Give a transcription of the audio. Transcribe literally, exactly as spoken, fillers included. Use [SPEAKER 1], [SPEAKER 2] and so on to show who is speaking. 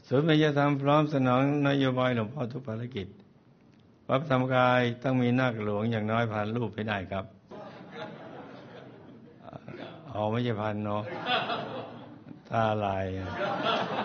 [SPEAKER 1] ศูนย์ปฏิบัติธรรมพร้อมสนองนโยบายหลวงพ่อทุกภารกิจวัดพระธรรมกายต้องมีนาคหลวงอย่างน้อยพันรูปให้ได้ครับอ๋อไม่ใช่พันเนาะตาลาย